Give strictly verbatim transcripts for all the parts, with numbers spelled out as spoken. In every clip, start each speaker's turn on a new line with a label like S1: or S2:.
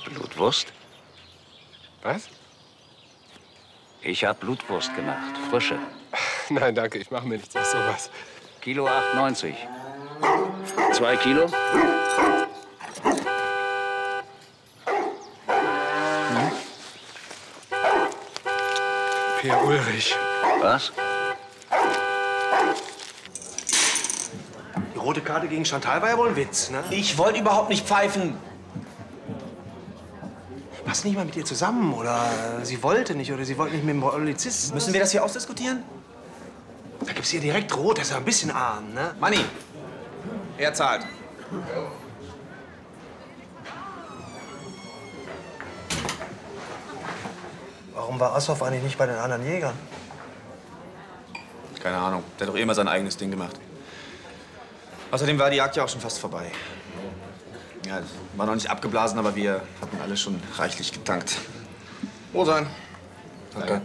S1: Blutwurst?
S2: Was?
S1: Ich hab Blutwurst gemacht. Frische.
S2: Nein, danke, ich mache mir nichts aus sowas.
S1: Kilo acht neunzig. Zwei Kilo?
S2: Hm? Peer Ulrich.
S1: Was?
S3: Die rote Karte gegen Chantal war ja wohl ein Witz, ne?
S4: Ich wollte überhaupt nicht pfeifen.
S3: Passt nicht mal mit ihr zusammen oder sie wollte nicht oder sie wollte nicht mit dem Polizisten.
S4: Müssen wir das hier ausdiskutieren?
S3: Da gibt's ihr direkt rot, das ist ja ein bisschen arm, ne?
S4: Manni, er zahlt.
S3: Warum war Assoff eigentlich nicht bei den anderen Jägern?
S4: Keine Ahnung, der hat doch eh immer sein eigenes Ding gemacht. Außerdem war die Jagd ja auch schon fast vorbei. Ja, war noch nicht abgeblasen, aber wir hatten alle schon reichlich getankt. Wohl sein. Danke.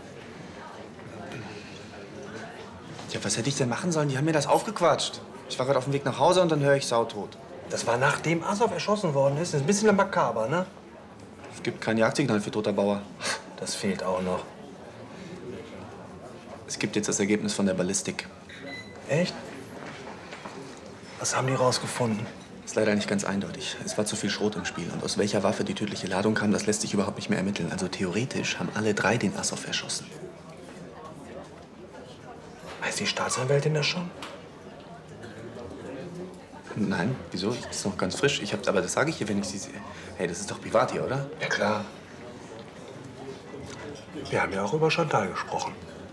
S4: Tja, was hätte ich denn machen sollen? Die haben mir das aufgequatscht. Ich war gerade auf dem Weg nach Hause und dann höre ich sautot.
S3: Das war nachdem Assoff erschossen worden ist. Das ist ein bisschen makaber, ne?
S4: Es gibt kein Jagdsignal für toter Bauer.
S3: Das fehlt auch noch.
S4: Es gibt jetzt das Ergebnis von der Ballistik.
S3: Echt? Was haben die rausgefunden?
S4: Ist leider nicht ganz eindeutig. Es war zu viel Schrot im Spiel. Und aus welcher Waffe die tödliche Ladung kam, das lässt sich überhaupt nicht mehr ermitteln. Also theoretisch haben alle drei den Assoff erschossen.
S3: Weiß die Staatsanwältin das schon?
S4: Nein, wieso? Das ist noch ganz frisch. Ich hab, aber das sage ich hier, wenn ich sie sehe. Hey, das ist doch privat hier, oder?
S3: Ja, klar. Wir haben ja auch über Chantal gesprochen.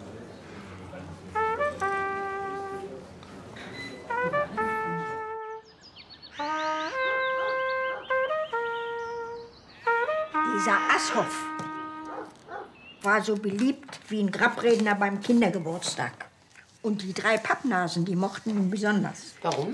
S5: Dieser Assoff war so beliebt wie ein Grabredner beim Kindergeburtstag. Und die drei Pappnasen, die mochten ihn besonders.
S6: Warum?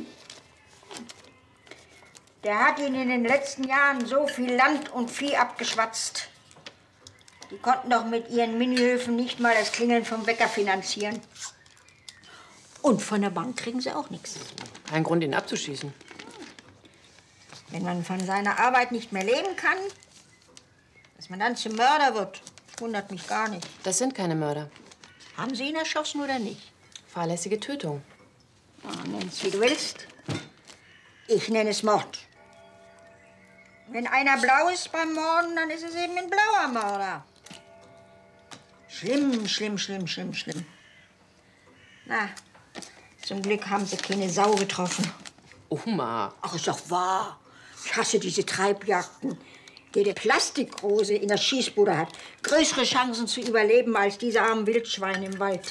S5: Der hat ihnen in den letzten Jahren so viel Land und Vieh abgeschwatzt. Die konnten doch mit ihren Minihöfen nicht mal das Klingeln vom Bäcker finanzieren. Und von der Bank kriegen sie auch nichts.
S6: Kein Grund, ihn abzuschießen.
S5: Wenn man von seiner Arbeit nicht mehr leben kann, dass man dann zum Mörder wird, wundert mich gar nicht.
S6: Das sind keine Mörder.
S5: Haben Sie ihn erschossen oder nicht?
S6: Fahrlässige Tötung.
S5: Oh, nenn's wie du willst. Ich nenne es Mord. Wenn einer blau ist beim Morden, dann ist es eben ein blauer Mörder. Schlimm, schlimm, schlimm, schlimm, schlimm. Na, zum Glück haben sie keine Sau getroffen.
S6: Oma.
S5: Ach, ist doch wahr. Ich hasse diese Treibjagden. Jede Plastikrose in der Schießbude hat größere Chancen zu überleben als diese armen Wildschweine im Wald.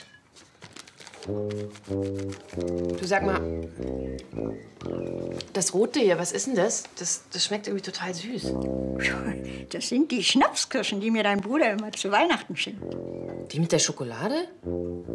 S6: Du, sag mal, das Rote hier, was ist denn das? Das, das schmeckt irgendwie total süß.
S5: Das sind die Schnapskirschen, die mir dein Bruder immer zu Weihnachten schenkt.
S6: Die mit der Schokolade?